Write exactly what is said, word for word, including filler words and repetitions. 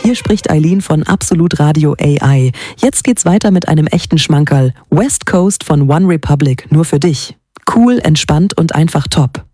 Hier spricht Eileen von Absolut Radio A I. Jetzt geht's weiter mit einem echten Schmankerl. West Coast von One Republic, nur für dich. Cool, entspannt und einfach top.